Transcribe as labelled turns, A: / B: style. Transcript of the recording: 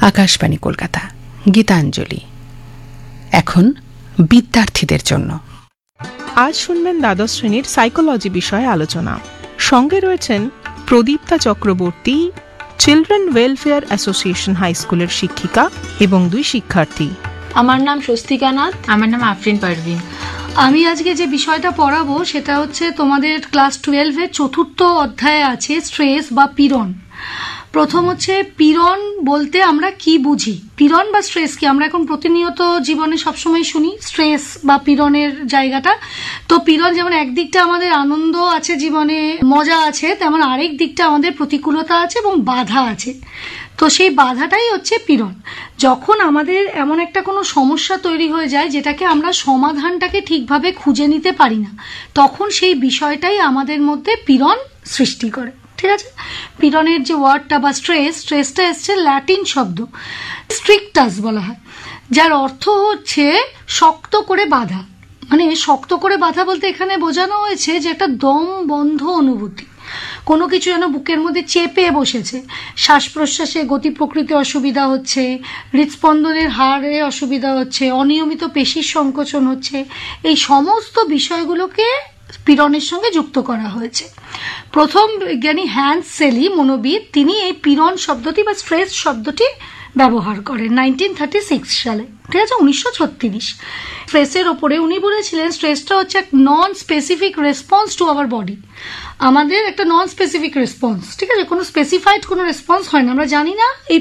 A: আকাশবাণী কলকাতা, গীতাঞ্জলি এখন বিদ্যার্থীদের জন্য।
B: আজ শুনবেন দ্বাদশ শ্রেণীর সাইকোলজি বিষয়ে আলোচনা। সঙ্গে রয়েছেন Pradipta Chakraborty, children welfare association high স্কুলের শিক্ষিকা এবং 2 শিক্ষার্থী।
C: আমার নাম স্বস্তিকা নাথ।
D: আমার নাম আফরিন পারভিন।
C: আমি আজকে যে বিষয়টা পড়াবো সেটা হচ্ছে তোমাদের ক্লাস 12-এর 4th অধ্যায়ে আছে স্ট্রেস বা পীড়ন। প্রথম হচ্ছে পীড়ন বলতে আমরা কি বুঝি, পীড়ন বা স্ট্রেস কি আমরা এখন প্রতিনিয়ত জীবনে সবসময় শুনি স্ট্রেস বা পীড়নের জায়গাটা। তো পীড়ন যেমন একদিকটা আমাদের আনন্দ আছে, জীবনে মজা আছে, তেমন আরেক দিকটা আমাদের প্রতিকূলতা আছে এবং বাধা আছে। তো সেই বাধাটাই হচ্ছে পীড়ন। যখন আমাদের এমন একটা কোনো সমস্যা তৈরি হয়ে যায় যেটাকে আমরা সমাধানটাকে ঠিকভাবে খুঁজে নিতে পারি না, তখন সেই বিষয়টাই আমাদের মধ্যে পীড়ন সৃষ্টি করে। ঠিক আছে, পীড়নের যে ওয়ার্ডটা বা স্ট্রেসটা এসছে ল্যাটিন শব্দ স্ট্রিক্টাস বলা হয়, যার অর্থ হচ্ছে শক্ত করে বাঁধা। মানে শক্ত করে বাঁধা বলতে এখানে বোঝানো হয়েছে যে একটা দম বন্ধ অনুভূতি, কোনো কিছু যেন বুকের মধ্যে চেপে বসেছে, শ্বাস প্রশ্বাসে গতি প্রকৃতি অসুবিধা হচ্ছে, হৃদস্পন্দনের হারে অসুবিধা হচ্ছে, অনিয়মিত পেশির সংকোচন হচ্ছে, এই সমস্ত বিষয়গুলোকে পীড়নের সঙ্গে যুক্ত করা হয়েছে। প্রথম বিজ্ঞানী হ্যান্স সেলি মনোবিদ, তিনি এই পীড়ন শব্দটি বা স্ট্রেস শব্দটি ব্যবহার করেন 1936 সালে। ঠিক আছে, 1936। স্ট্রেসের ওপরে উনি বলেছিলেন স্ট্রেসটা হচ্ছে এক non specific response to our body. আমাদের একটা নন স্পেসিফিক রেসপন্স, ঠিক আছে, কোনো স্পেসিফাইড কোনো রেসপন্স হয় না, আমরা জানি না এই